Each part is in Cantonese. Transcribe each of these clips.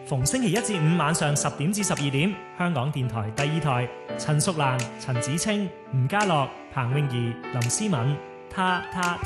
逢星期一至五晚上10點至12點，香港電台第二台，陳淑蘭、陳子清、吳家樂、彭詠儀、林思敏，他。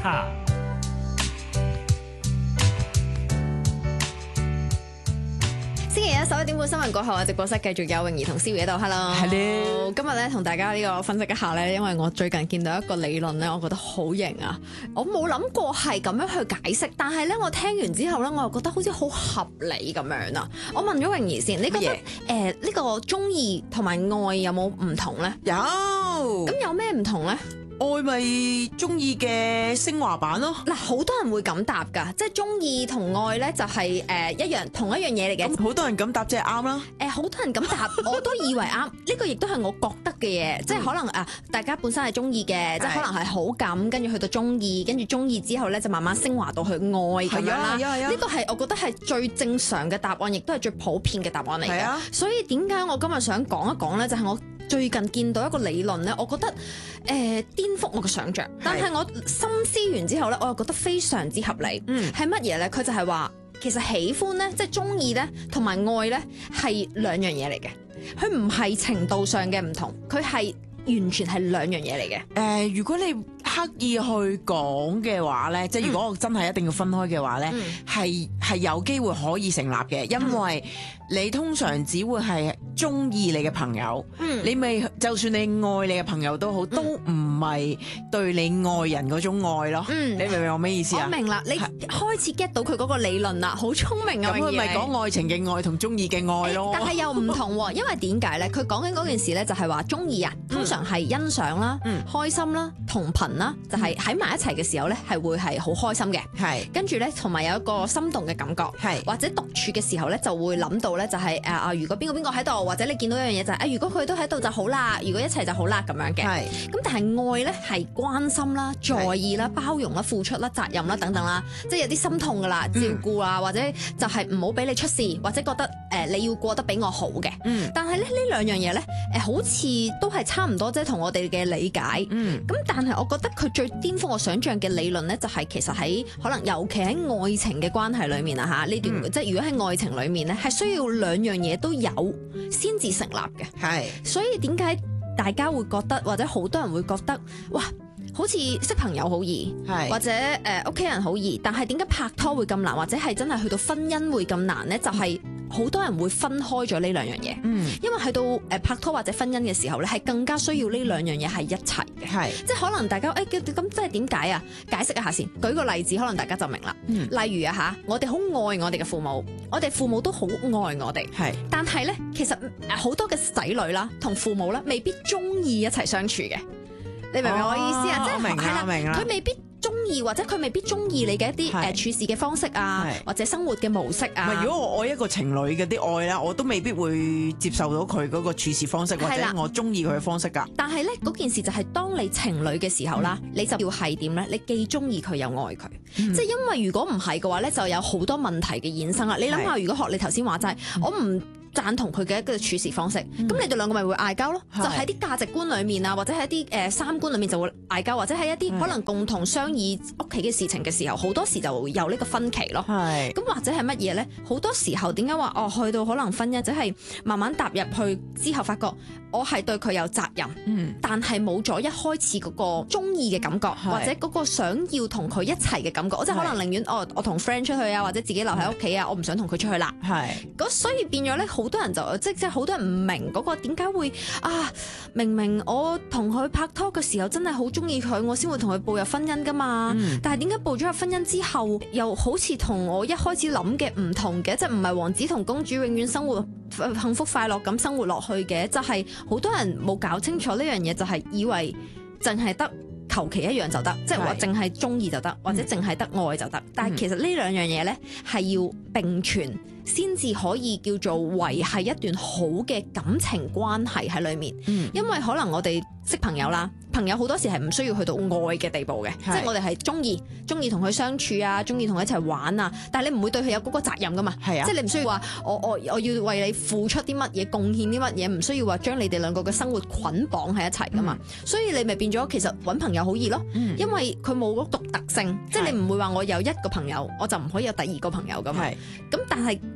星期一11點半新聞過後，直播室繼續有泳兒同思怡喺度。Hello， 今日咧同大家呢個分析一下咧，因為我最近見到一個理論咧，我覺得好型啊！我冇諗過係咁樣去解釋，但係咧我聽完之後咧，我又覺得好似好合理咁樣啊！我問咗泳兒先，你覺得呢個中意同埋愛有冇唔同咧？ 有。 咁有咩唔同咧？ 愛咪中意嘅升華版咯。 嗱，好多人會咁答㗎，即係中意同愛咧就係一樣同一樣嘢嚟嘅。 咁好多人咁答即係啱啦。 好多人咁答，我都以為啱。呢個亦都係我覺得嘅嘢，即係可能大家本身係中意嘅，即係可能係好感，跟住去到中意，跟住中意之後咧就慢慢升華到去愛咁樣啦。呢個係我覺得係最正常嘅答案，亦都係最普遍嘅答案嚟嘅。所以點解我今日想講一講咧，就係我最近見到一個理論咧，我覺得顛覆我嘅想像，但係我深思完之後咧，我又覺得非常之合理。係乜嘢咧？佢就係話，其實喜歡咧，即係中意咧，同埋愛咧係兩樣嘢嚟嘅。佢唔係程度上嘅唔同，佢係完全係兩樣嘢嚟嘅。 如果你刻意去講嘅話咧，即係如果我真係一定要分開嘅話咧，係有機會可以成立嘅，因為你通常只會係中意你嘅朋友，你咪就算你愛你嘅朋友都好，都唔係對你愛人嗰種愛咯。你明唔明我咩意思啊？ 我明啦，你開始 get 到佢嗰個理論啦，好聰明啊！ 咁佢咪講愛情嘅愛同中意嘅愛咯？ 但係又唔同喎，因為點解咧？佢講緊嗰件事咧，就係話中意啊，通常係欣賞啦、開心啦、同頻啦，就係喺埋一齊嘅時候咧，係會係好開心嘅。係跟住咧，同埋有一個心動嘅感覺。係或者獨處嘅時候咧，就會諗到咧，就係如果邊個喺度，或者你見到一樣嘢就係如果佢都喺度就好啦，如果一齊就好啦咁樣嘅。係咁，但係愛咧係關心啦、在意啦、包容啦、付出啦、責任啦等等啦，即係有啲心痛噶啦、照顧啊，或者就係唔好俾你出事，或者覺得你要過得比我好嘅。但係咧呢兩樣嘢咧好似都係差唔多，即係同我哋嘅理解。咁但係我覺得佢最顛覆我想象嘅理論咧，就係其實喺可能尤其喺愛情嘅關係裏面啊嚇，呢段即係如果喺愛情裏面咧，係需要兩樣嘢都有先至成立嘅。係，所以點解大家會覺得，或者好多人會覺得，哇，好似識朋友好易，或者屋企人好易，但係點解拍拖會咁難，或者係真係去到婚姻會咁難呢？就係好多人會分開咗呢兩樣嘢。因為去到拍拖或者婚姻嘅時候咧，係更加需要呢兩樣嘢係一齊嘅。即係可能大家咁即係點解啊？解釋一下先，舉個例子，可能大家就明啦。例如我哋好愛我哋嘅父母，我哋父母都好愛我哋。但係咧，其實好多嘅仔女啦，同父母咧，未必中意一齊相處嘅。你明唔明我意思啊？即係係啦，佢未必中意，或者佢未必中意你嘅一啲處事嘅方式啊，或者生活嘅模式啊。 如果我愛一個情侶嘅啲愛咧，我都未必會接受到佢嗰個處事方式，或者我中意佢嘅方式㗎。 但係咧，嗰件事就係當你情侶嘅時候啦，你就要係點咧？你既中意佢又愛佢，即係因為如果唔係嘅話咧，就有好多問題嘅衍生啦。你諗下，如果學你頭先話齋，我唔贊同佢嘅一個處事方式，咁你哋兩個咪會嗌交咯？就喺啲價值觀裏面啊，或者喺一啲三觀裏面就會嗌交，或者喺一啲可能共同商議屋企嘅事情嘅時候，好多時就會有呢個分歧咯。咁或者係乜嘢咧？好多時候點解話去到可能婚姻，即係慢慢踏入去之後，發覺我係對佢有責任，但係冇咗一開始嗰個中意嘅感覺，或者嗰個想要同佢一齊嘅感覺，我即係可能寧願我同 friend 出去啊，或者自己留喺屋企啊，我唔想同佢出去啦。所以變咗咧。好多人就即係好多人唔明嗰個點解會明明我同佢拍拖嘅時候真係好中意佢，我先會同佢步入婚姻噶嘛。但係點解步咗入婚姻之後，又好似同我一開始諗嘅唔同嘅，即係唔係王子同公主永遠生活幸福快樂咁生活落去嘅，就係好多人冇搞清楚呢樣嘢，就係以為淨係得求其一樣就得，即係話淨係中意就得，或者淨係得愛就得。但係其實呢兩樣嘢咧係要並存，先至可以叫做維繫一段好嘅感情關係喺裏面。因為可能我哋識朋友啦，朋友好多時係唔需要去到愛嘅地步嘅，即係我哋係中意同佢相處啊，中意同佢一齊玩啊，但係你唔會對佢有嗰個責任噶嘛。即係你唔需要話我要為你付出啲乜嘢，貢獻啲乜嘢，唔需要話將你哋兩個嘅生活捆綁喺一齊噶嘛。所以你咪變咗其實揾朋友好易咯，因為佢冇嗰獨特性，即係你唔會話我有一個朋友我就唔可以有第二個朋友噶嘛。咁但係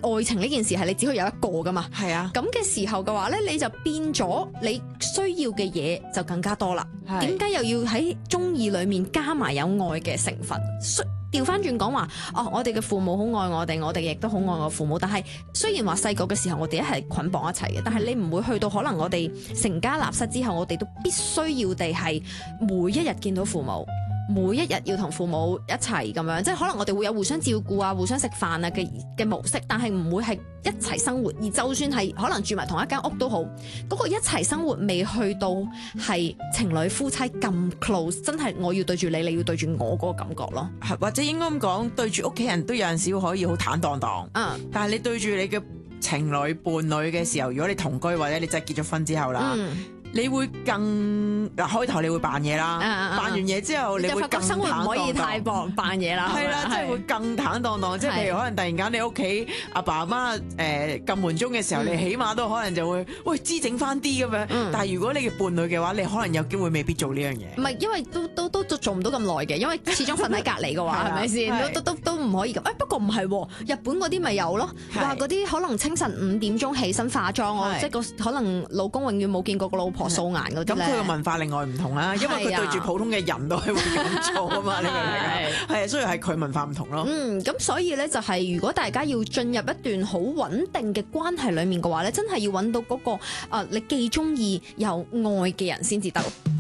愛情呢件事係你只可以有一個噶嘛。 係啊， 咁嘅時候嘅話咧，你就變咗你需要嘅嘢就更加多啦。 係點解又要喺中意裡面加埋有愛嘅成分？調翻轉講話，我哋嘅父母好愛我哋亦都好愛我父母。但係雖然話細個嘅時候我哋一係捆綁一齊嘅，但係你唔會去到可能我哋成家立室之後，我哋都必須要地係每一日見到父母。每一日要同父母一齊咁樣，即係可能我哋會有互相照顧啊、互相食飯啊嘅模式，但係唔會係一齊生活。而就算係可能住埋同一間屋都好，嗰個一齊生活未去到係情侶夫妻咁 close，真係我要對住你，你要對住我嗰個感覺咯。 或者應該咁講，對住屋企人都有陣時可以好坦蕩蕩。但係你對住你嘅情侶伴侶嘅時候，如果你同居或者你真係結咗婚之後啦。你會更開頭你會扮嘢啦，扮完嘢之後你會更生活唔可以太扮嘢啦， 係啦，即係會更坦蕩蕩，即係譬如可能突然間你屋企阿爸阿媽撳門鐘嘅時候，你起碼都可能就會喂姿整翻啲咁樣。但係如果你嘅伴侶嘅話，你可能有機會未必做呢樣嘢。唔係，因為都做唔到咁耐嘅，因為始終瞓喺隔離嘅話，係咪先？都唔可以咁。不過唔係喎，日本嗰啲咪有咯，話嗰啲可能清晨5點鐘起身化妝，即係可能老公永遠冇見過個老婆素顏嗰啲咧。 咁佢個文化另外唔同啦，因為佢對住普通嘅人都係會咁做啊嘛，你明唔明啊？係，所以係佢文化唔同咯。 咁所以咧就係如果大家要進入一段好穩定嘅關係裡面嘅話咧，真係要揾到嗰個你既中意又愛嘅人先至得。